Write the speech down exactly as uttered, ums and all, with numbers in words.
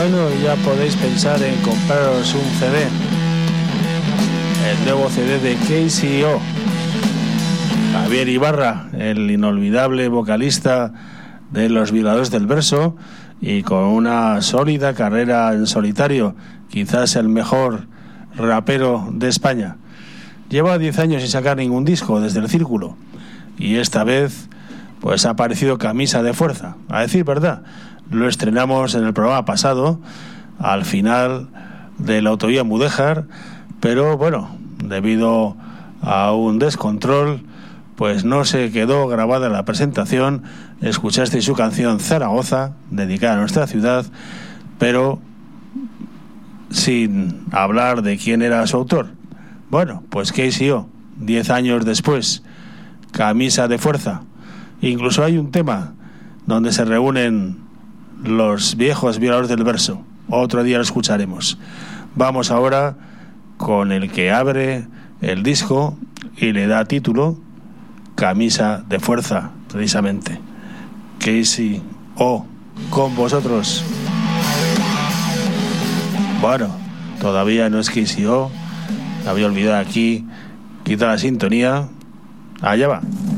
Bueno, ya podéis pensar en compraros un C D. El nuevo C D de K C O. Javier Ibarra, el inolvidable vocalista de Los Violadores del Verso, y con una sólida carrera en solitario, quizás el mejor rapero de España. Lleva diez años sin sacar ningún disco desde El Círculo, y esta vez pues ha aparecido Camisa de Fuerza. A decir verdad, lo estrenamos en el programa pasado, al final de la autovía Mudéjar, pero bueno, debido a un descontrol, pues no se quedó grabada la presentación. Escuchasteis su canción Zaragoza, dedicada a nuestra ciudad, pero sin hablar de quién era su autor. Bueno, pues K C O, diez años después, Camisa de Fuerza. Incluso hay un tema donde se reúnen los viejos Violadores del Verso. Otro día lo escucharemos. Vamos ahora con el que abre el disco y le da título, Camisa de Fuerza, precisamente. K C O con vosotros. Bueno, todavía no es K C O. La había olvidado aquí. Quita la sintonía. Allá va.